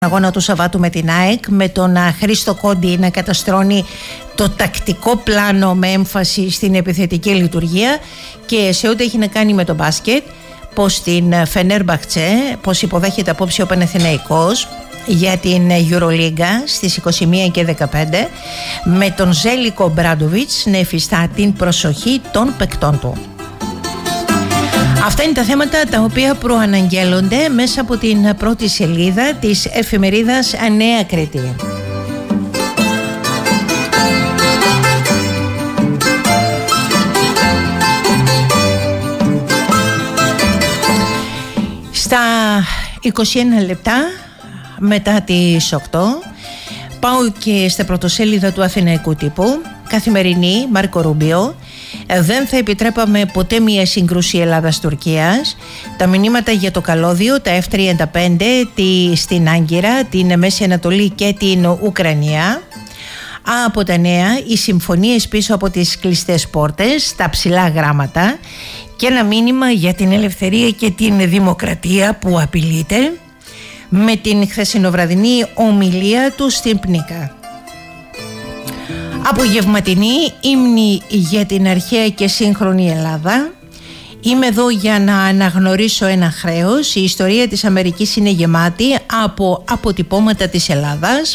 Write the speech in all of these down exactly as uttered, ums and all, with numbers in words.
αγώνα του Σαββάτου με την ΑΕΚ, με τον Χρήστο Κόντι να καταστρώνει το τακτικό πλάνο με έμφαση στην επιθετική λειτουργία και σε ό,τι έχει να κάνει με το μπάσκετ, πως την Φενέρμπαχτσε, πως υποδέχεται απόψε ο Παναθηναϊκός για την Euroliga στις είκοσι μία και δεκαπέντε, με τον Ζέλικο Μπράντοβιτς να εφιστά την προσοχή των παικτών του. Αυτά είναι τα θέματα τα οποία προαναγγέλλονται μέσα από την πρώτη σελίδα της εφημερίδας Νέα Κρήτη. Στα είκοσι ένα λεπτά μετά τις οκτώ πάω και στα πρωτοσέλιδα του Αθηναϊκού Τύπου. Καθημερινή, Μάρκο Ρούμπιο. Δεν θα επιτρέπαμε ποτέ μια σύγκρουση Ελλάδας-Τουρκίας. Τα μηνύματα για το καλώδιο, τα εφ τριάντα πέντε, τη, στην Άγκυρα, την Μέση Ανατολή και την Ουκρανία. Από τα νέα, οι συμφωνίες πίσω από τις κλειστές πόρτες, τα ψηλά γράμματα και ένα μήνυμα για την ελευθερία και την δημοκρατία που απειλείται με την χθεσινοβραδινή ομιλία του στην Πνίκα. Απογευματινή ύμνη για την αρχαία και σύγχρονη Ελλάδα. Είμαι εδώ για να αναγνωρίσω ένα χρέος. Η ιστορία της Αμερικής είναι γεμάτη από αποτυπώματα της Ελλάδας.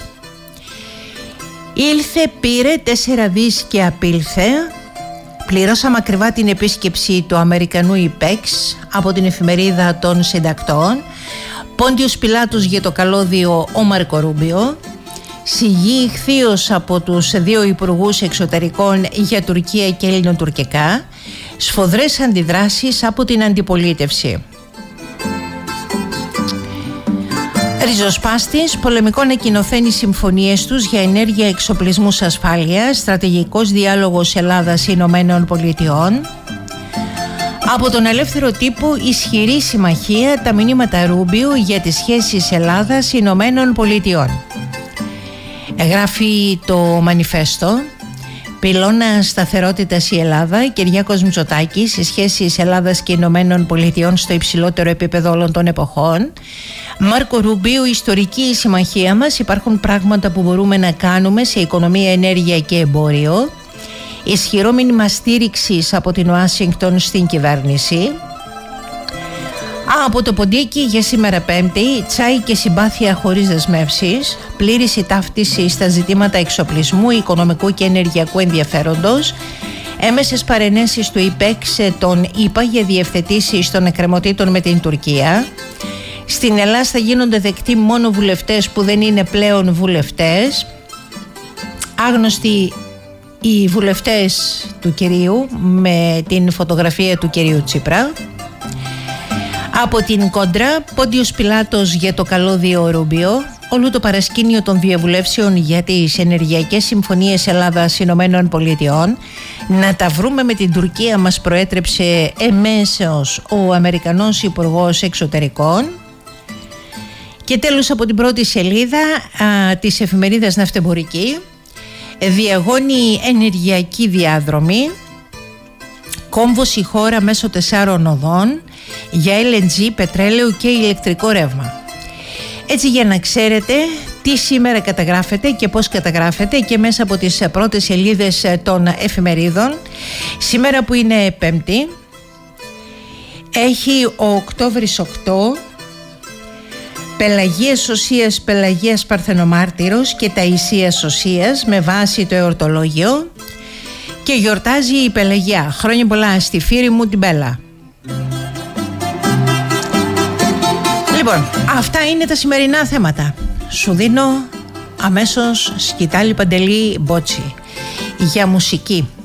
Ήλθε, πήρε τέσσερα δις και απήλθε. Πληρώσαμε ακριβά την επίσκεψη του Αμερικανού Ιπέξ από την εφημερίδα των συντακτών. Πόντιος Πιλάτος για το καλώδιο ο Μάρκο Ρούμπιο. Σιγή ηχθείως από τους δύο υπουργούς εξωτερικών για Τουρκία και ελληνοτουρκικά. Σφοδρές αντιδράσεις από την αντιπολίτευση. Ριζοσπάστης, πολεμικό ανακοινωθένει συμφωνίες τους για ενέργεια, εξοπλισμούς, ασφάλειας, στρατηγικός διάλογος Ελλάδας-Ηνωμένων Πολιτειών. Από τον Ελεύθερο Τύπο, ισχυρή συμμαχία, τα μηνύματα Ρούμπιου για τις σχέσεις Ελλάδας-Ηνωμένων Πολιτειών. Γράφει το Μανιφέστο, πυλώνα σταθερότητας η Ελλάδα, Κυριάκος Μητσοτάκης, σε σχέσεις Ελλάδας και Ηνωμένων Πολιτειών στο υψηλότερο επίπεδο όλων των εποχών. Μάρκο Ρούμπιο, ιστορική η συμμαχία μας, υπάρχουν πράγματα που μπορούμε να κάνουμε σε οικονομία, ενέργεια και εμπόριο. Ισχυρό μήνυμα στήριξης από την Ουάσιγκτον στην κυβέρνηση. Από το Ποντίκι για σήμερα Πέμπτη, τσάι και συμπάθεια χωρίς δεσμεύσεις, πλήρης η ταύτιση στα ζητήματα εξοπλισμού, οικονομικού και ενεργειακού ενδιαφέροντος, έμεσες παρενέσεις του ΙΠΕΞ των ΙΠΑ για διευθετήσεις των εκκρεμωτήτων με την Τουρκία. Στην Ελλάδα θα γίνονται δεκτοί μόνο βουλευτές που δεν είναι πλέον βουλευτές. Άγνωστοι οι βουλευτές του κυρίου με την φωτογραφία του κυρίου Τσίπρα. Από την Κόντρα, Πόντιος Πιλάτος για το καλώδιο Ρούμπιο. Όλο το παρασκήνιο των διαβουλεύσεων για τις ενεργειακές συμφωνίες Ελλάδας-Ηνωμένων Πολιτειών. Να τα βρούμε με την Τουρκία μας προέτρεψε εμέσως ο Αμερικανός Υπουργός Εξωτερικών. Και τέλος, από την πρώτη σελίδα α, της εφημερίδας Ναυτεμπορική, διαγώνει ενεργειακή διάδρομη, κόμβος η χώρα μέσω τεσσάρων οδών για ελ εν τζι, πετρέλαιο και ηλεκτρικό ρεύμα. Έτσι, για να ξέρετε τι σήμερα καταγράφεται και πώς καταγράφεται και μέσα από τις πρώτες σελίδες των εφημερίδων. Σήμερα που είναι Πέμπτη, έχει ο Οκτώβρης οκτώ, Πελαγίας Σωσίας, Πελαγίας Παρθενομάρτυρος και Ταϊσίας Σωσίας με βάση το εορτολόγιο, και γιορτάζει η Πελαγία. Χρόνια πολλά στη φύρη μου την Πέλα. Λοιπόν, αυτά είναι τα σημερινά θέματα. Σου δίνω αμέσως σκητάλη Παντελή Μπότσι για μουσική.